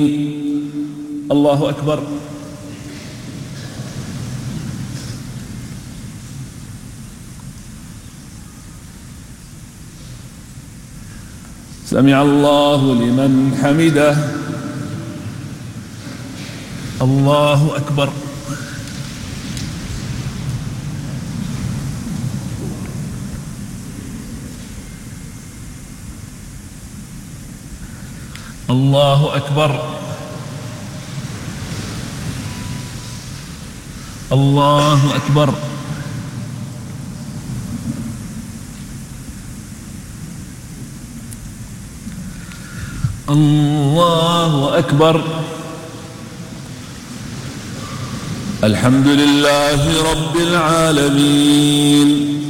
الله أكبر. سمع الله لمن حمده. الله أكبر. الله أكبر. الله أكبر. الله أكبر. الحمد لله رب العالمين.